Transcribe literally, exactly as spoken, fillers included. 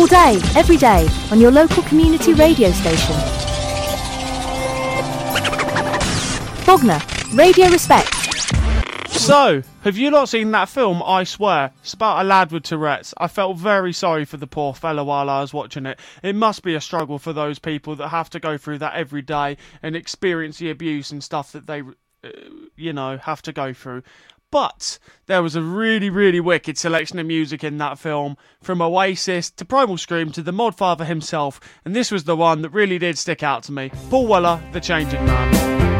All day, every day, on your local community radio station. Bognor, Radio Respect. So, have you not seen that film, I Swear? It's about a lad with Tourette's. I felt very sorry for the poor fella while I was watching it. It must be a struggle for those people that have to go through that every day and experience the abuse and stuff that they, uh, you know, have to go through. But there was a really, really wicked selection of music in that film, from Oasis to Primal Scream to the Modfather himself, and this was the one that really did stick out to me. Paul Weller, The Changing Man.